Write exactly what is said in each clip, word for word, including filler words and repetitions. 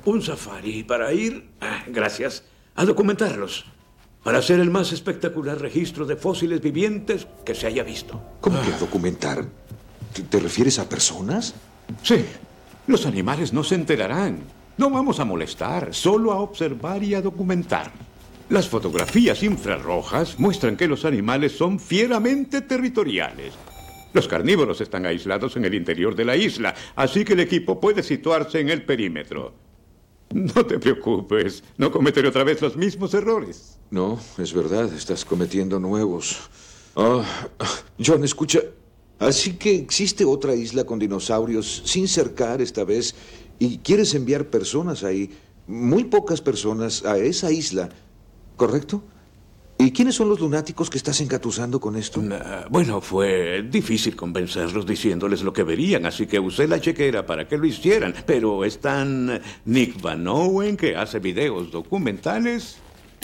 un safari para ir, ah, gracias, a documentarlos. Para hacer el más espectacular registro de fósiles vivientes que se haya visto. ¿Cómo que a documentar? ¿Te, te refieres a personas? Sí. Los animales no se enterarán. No vamos a molestar, solo a observar y a documentar. Las fotografías infrarrojas muestran que los animales son fieramente territoriales. Los carnívoros están aislados en el interior de la isla, así que el equipo puede situarse en el perímetro. No te preocupes, no cometeré otra vez los mismos errores. No, es verdad, estás cometiendo nuevos. Oh, John, escucha. Así que existe otra isla con dinosaurios sin cercar esta vez y quieres enviar personas ahí, muy pocas personas, a esa isla, ¿correcto? ¿Y quiénes son los lunáticos que estás engatusando con esto? Uh, bueno, fue difícil convencerlos diciéndoles lo que verían, así que usé la chequera para que lo hicieran. Pero están Nick Van Owen, que hace videos documentales,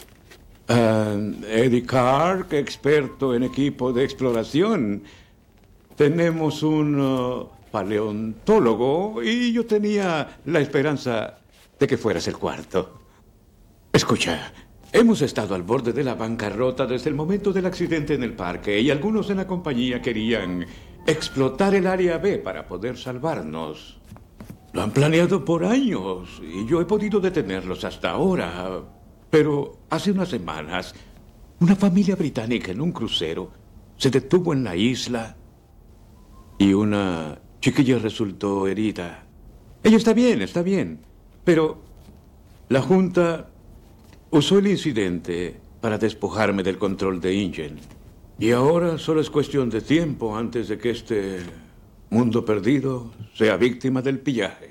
uh, Eddie Carr, experto en equipo de exploración. Tenemos un uh, paleontólogo y yo tenía la esperanza de que fueras el cuarto. Escucha. Hemos estado al borde de la bancarrota desde el momento del accidente en el parque y algunos en la compañía querían explotar el área B para poder salvarnos. Lo han planeado por años y yo he podido detenerlos hasta ahora. Pero hace unas semanas, una familia británica en un crucero se detuvo en la isla y una chiquilla resultó herida. Ella está bien, está bien, pero la Junta usó el incidente para despojarme del control de InGen. Y ahora solo es cuestión de tiempo antes de que este mundo perdido sea víctima del pillaje.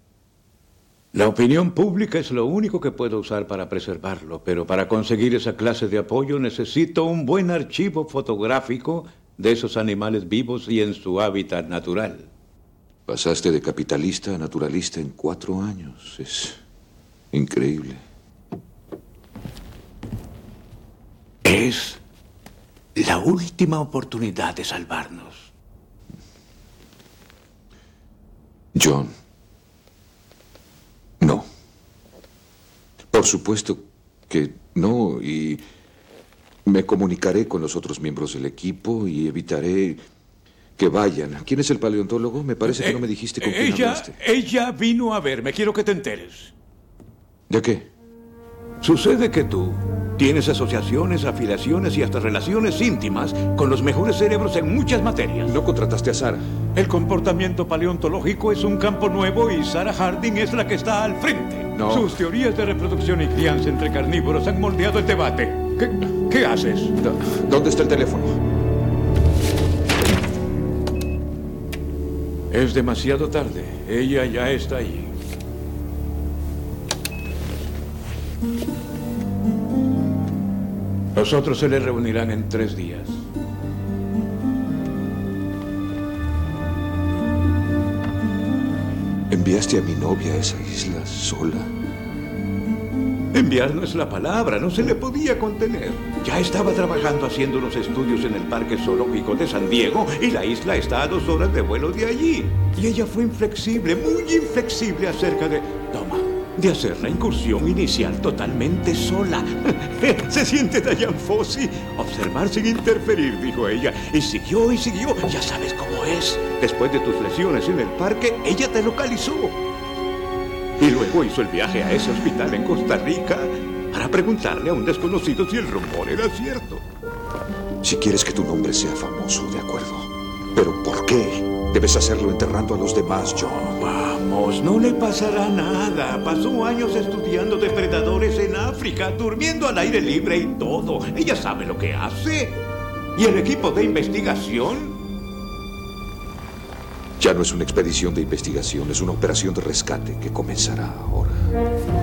La opinión pública es lo único que puedo usar para preservarlo, pero para conseguir esa clase de apoyo necesito un buen archivo fotográfico de esos animales vivos y en su hábitat natural. Pasaste de capitalista a naturalista en cuatro años. Es increíble. Es la última oportunidad de salvarnos. John. No. Por supuesto que no, y me comunicaré con los otros miembros del equipo y evitaré que vayan. ¿Quién es el paleontólogo? Me parece que eh, no me dijiste con quién ella, hablaste. Ella vino a verme, quiero que te enteres. ¿De qué? Sucede que tú tienes asociaciones, afiliaciones y hasta relaciones íntimas con los mejores cerebros en muchas materias. No contrataste a Sarah. El comportamiento paleontológico es un campo nuevo y Sarah Harding es la que está al frente. No. Sus teorías de reproducción y crianza entre carnívoros han moldeado el debate. ¿Qué, qué haces? ¿Dónde está el teléfono? Es demasiado tarde. Ella ya está ahí. Los otros se le reunirán en tres días. ¿Enviaste a mi novia a esa isla sola? Enviar no es la palabra, no se le podía contener. Ya estaba trabajando haciendo unos estudios en el Parque Zoológico de San Diego y la isla está a dos horas de vuelo de allí. Y ella fue inflexible, muy inflexible acerca de... Toma, de hacer la incursión inicial totalmente sola. Se siente Dian Fossey. Observar sin interferir, dijo ella. Y siguió y siguió. Ya sabes cómo es. Después de tus lesiones en el parque, ella te localizó. Y luego hizo el viaje a ese hospital en Costa Rica para preguntarle a un desconocido si el rumor era cierto. Si quieres que tu nombre sea famoso, de acuerdo. Pero ¿por qué? Debes hacerlo enterrando a los demás, John. Vamos, no le pasará nada. Pasó años estudiando depredadores en África, durmiendo al aire libre y todo. Ella sabe lo que hace. ¿Y el equipo de investigación? Ya no es una expedición de investigación, es una operación de rescate que comenzará ahora.